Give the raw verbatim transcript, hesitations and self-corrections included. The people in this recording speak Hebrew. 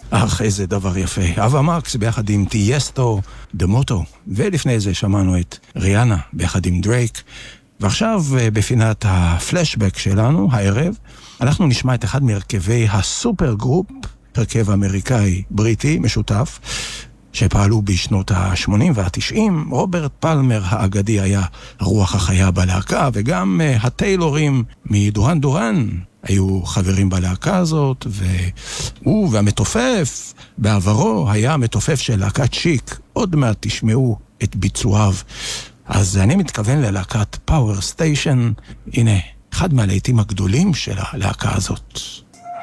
אך איזה דבר יפה. אבה מקס ביחד עם טייסטו דמוטו, ולפני זה שמענו את ריאנה ביחד עם דרייק. ועכשיו בפינת הפלשבק שלנו, הערב, אנחנו נשמע את אחד מרכבי הסופר גרופ, הרכב אמריקאי בריטי משותף, שפעלו בשנות ה-שמונים וה-תשעים. רוברט פלמר האגדי היה רוח החיה בלהקה, וגם הטיילורים מדורן דורן היו חברים בלהקה הזאת, והוא והמתופף בעברו היה המתופף של להקת שיק. עוד מעט תשמעו את ביצועיו. אז אני מתכוון ללהקת פאוור סטיישן. הנה, אחד מהלהיטים הגדולים של הלהקה הזאת.